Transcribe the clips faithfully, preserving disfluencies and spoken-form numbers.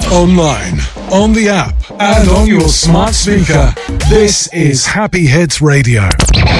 Online, on the app, and on your smart speaker. This is Happy Hits Radio.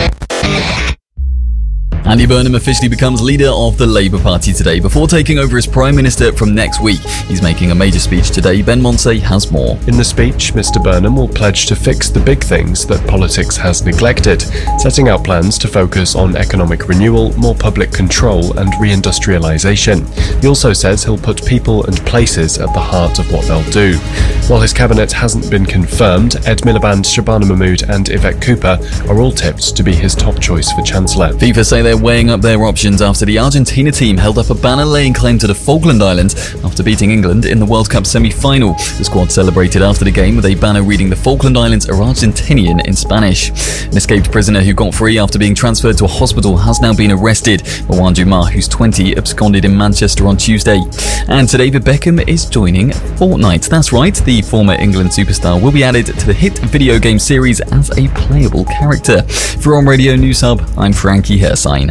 Andy Burnham officially becomes leader of the Labour Party today before taking over as Prime Minister from next week. He's making a major speech today. Ben Monsey has more. In the speech, Mister Burnham will pledge to fix the big things that politics has neglected, setting out plans to focus on economic renewal, more public control and reindustrialisation. He also says he'll put people and places at the heart of what they'll do. While his cabinet hasn't been confirmed, Ed Miliband, Shabana Mahmood and Yvette Cooper are all tipped to be his top choice for Chancellor. FIFA say they're weighing up their options after the Argentina team held up a banner laying claim to the Falkland Islands after beating England in the World Cup semi-final. The squad celebrated after the game with a banner reading "The Falkland Islands are Argentinian" in Spanish. An escaped prisoner who got free after being transferred to a hospital has now been arrested. Marwan Jumar, who's twenty, absconded in Manchester on Tuesday. And David Beckham is joining Fortnite. That's right, the former England superstar will be added to the hit video game series as a playable character. For On Radio News Hub, I'm Frankie Hersine.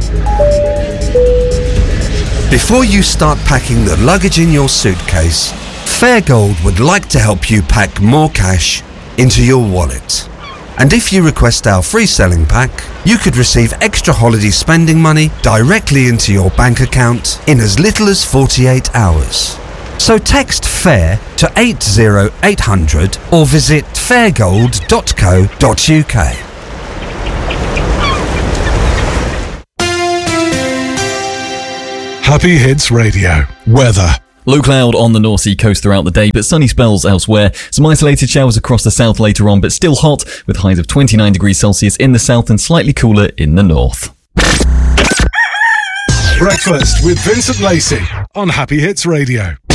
Before you start packing the luggage in your suitcase, Fairgold would like to help you pack more cash into your wallet. And if you request our free selling pack, you could receive extra holiday spending money directly into your bank account in as little as forty-eight hours. So text FAIR to eight zero eight hundred or visit fairgold dot co dot uk. Happy Hits Radio. Weather. Low cloud on the North Sea coast throughout the day, but sunny spells elsewhere. Some isolated showers across the south later on, but still hot, with highs of twenty-nine degrees Celsius in the south and slightly cooler in the north. Breakfast with Vincent Lacey on Happy Hits Radio.